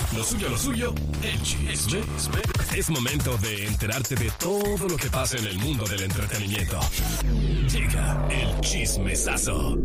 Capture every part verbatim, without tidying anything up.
Lo suyo, lo suyo, el chisme. Es momento de enterarte de todo lo que pasa en el mundo del entretenimiento. Llega el chismesazo.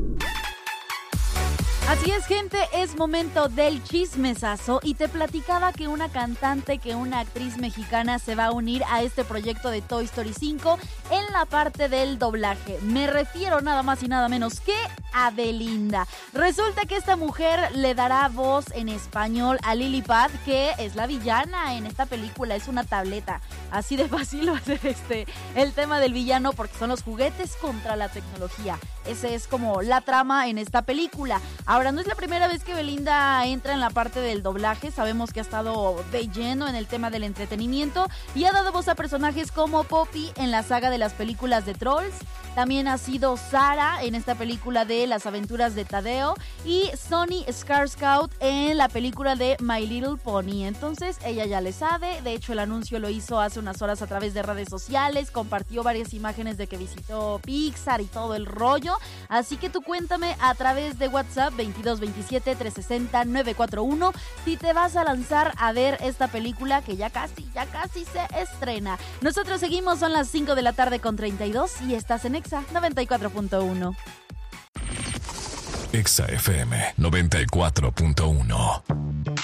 Así es, gente, es momento del chismesazo y te platicaba que una cantante, que una actriz mexicana se va a unir a este proyecto de Toy Story cinco en la parte del doblaje. Me refiero nada más y nada menos que a Belinda. Resulta que esta mujer le dará voz en español a Lily Pad, que es la villana en esta película, es una tableta. Así de fácil va a ser este, el tema del villano, porque son los juguetes contra la tecnología. Ese es como la trama en esta película. Ahora, no es la primera vez que Belinda entra en la parte del doblaje. Sabemos que ha estado de lleno en el tema del entretenimiento y ha dado voz a personajes como Poppy en la saga de las películas de Trolls. También ha sido Sara en esta película de Las aventuras de Tadeo y Sonny Skarsgård en la película de My Little Pony. Entonces, ella ya le sabe. De hecho, el anuncio lo hizo hace unas horas a través de redes sociales. Compartió varias imágenes de que visitó Pixar y todo el rollo. Así que tú cuéntame a través de WhatsApp veintidós veintisiete trescientos sesenta nueve cuatro uno si te vas a lanzar a ver esta película que ya casi, ya casi se estrena. Nosotros seguimos, son las cinco de la tarde con treinta y dos y estás en Exa noventa y cuatro punto uno. Exa F M noventa y cuatro punto uno.